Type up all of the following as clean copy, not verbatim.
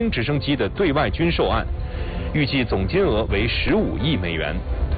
直升机的对外军售案，预计总金额为15亿美元。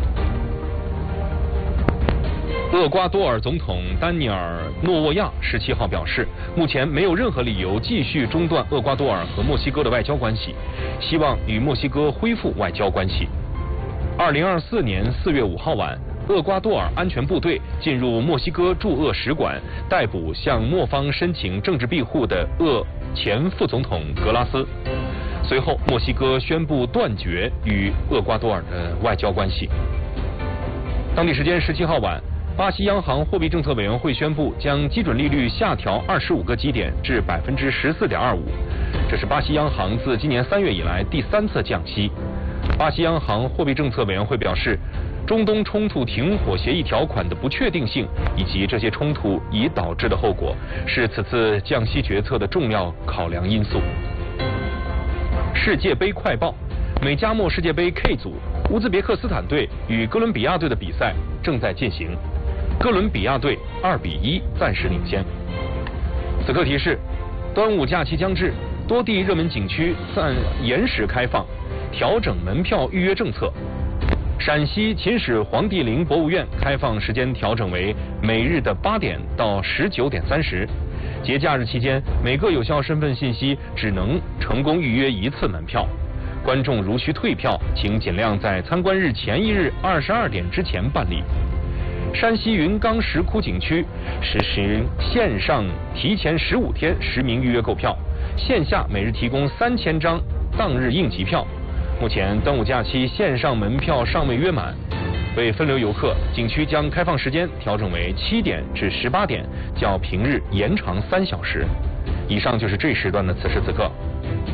厄瓜多尔总统丹尼尔·诺沃亚17号表示，目前没有任何理由继续中断厄瓜多尔和墨西哥的外交关系，希望与墨西哥恢复外交关系。2024年4月5号晚，厄瓜多尔安全部队进入墨西哥驻厄使馆，逮捕向墨方申请政治庇护的厄前副总统格拉斯。随后，墨西哥宣布断绝与厄瓜多尔的外交关系。当地时间17号晚，巴西央行货币政策委员会宣布将基准利率下调25个基点至14.25%，这是巴西央行自今年3月以来第3次降息。巴西央行货币政策委员会表示，中东冲突停火协议条款的不确定性以及这些冲突已导致的后果，是此次降息决策的重要考量因素。世界杯快报：美加墨世界杯 K 组，乌兹别克斯坦队与哥伦比亚队的比赛正在进行，哥伦比亚队2比1暂时领先。此刻提示：端午假期将至，多地热门景区暂延时开放，调整门票预约政策。陕西秦始皇帝陵博物院开放时间调整为每日的8点到19点30。节假日期间，每个有效身份信息只能成功预约1次门票。观众如需退票，请尽量在参观日前一日22点之前办理。山西云冈石窟景区实行线上提前15天实名预约购票，线下每日提供3000张当日应急票。目前端午假期线上门票尚未约满，为分流游客，景区将开放时间调整为7点至18点，较平日延长3小时。以上就是这时段的此时此刻。